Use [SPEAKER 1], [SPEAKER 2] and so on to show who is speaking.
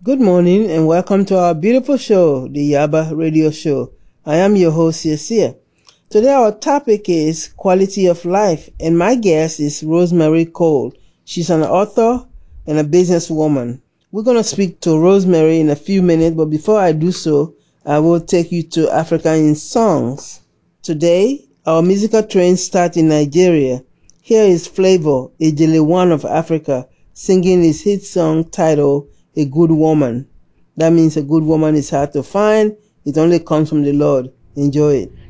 [SPEAKER 1] Good morning and welcome to our beautiful show, the Yaba Radio Show. I am your host, Yesia. Today our topic is quality of life, and my guest is Rosemary Cole. She's an author and a businesswoman. We're going to speak to Rosemary in a few minutes, but before I do so, I will take you to Africa in Songs. Today, our musical train starts in Nigeria. Here is Flavour Ejele of Africa singing his hit song titled A Good Woman. That means a good woman is hard to find. It only comes from the Lord. Enjoy it.